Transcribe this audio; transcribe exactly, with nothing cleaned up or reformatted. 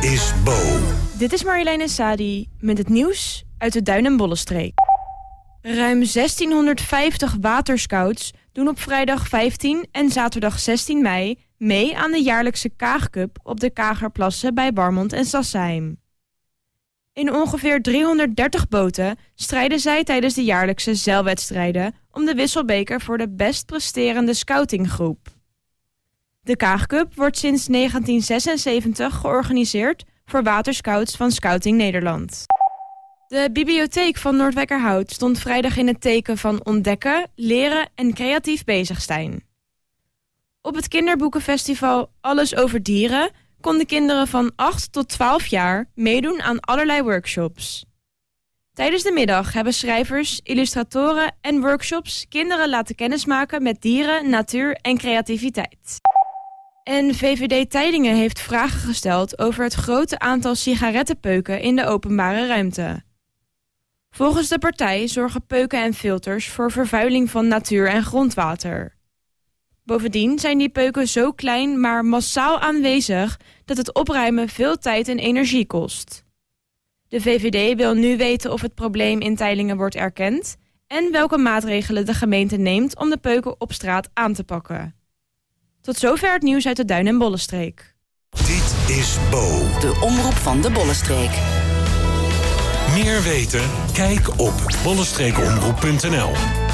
is Bo. Dit is Marjoleine Sadi met het nieuws uit de Duin- en Bollenstreek. Ruim zestienhonderdvijftig waterscouts doen op vrijdag vijftien en zaterdag zestien mei mee aan de jaarlijkse Kaagcup op de Kagerplassen bij Warmond en Sassheim. In ongeveer driehonderddertig boten strijden zij tijdens de jaarlijkse zeilwedstrijden om de wisselbeker voor de best presterende scoutinggroep. De Kaagcup wordt sinds negentien zesenzeventig georganiseerd voor waterscouts van Scouting Nederland. De bibliotheek van Noordwijkerhout stond vrijdag in het teken van ontdekken, leren en creatief bezig zijn. Op het kinderboekenfestival Alles over Dieren konden kinderen van acht tot twaalf jaar meedoen aan allerlei workshops. Tijdens de middag hebben schrijvers, illustratoren en workshops kinderen laten kennismaken met dieren, natuur en creativiteit. En V V D Teylingen heeft vragen gesteld over het grote aantal sigarettenpeuken in de openbare ruimte. Volgens de partij zorgen peuken en filters voor vervuiling van natuur en grondwater. Bovendien zijn die peuken zo klein maar massaal aanwezig dat het opruimen veel tijd en energie kost. De V V D wil nu weten of het probleem in Teylingen wordt erkend en welke maatregelen de gemeente neemt om de peuken op straat aan te pakken. Tot zover het nieuws uit de Duin- en Bollenstreek. Dit is Bo. De omroep van de Bollenstreek. Meer weten? Kijk op bollenstreekomroep punt n l.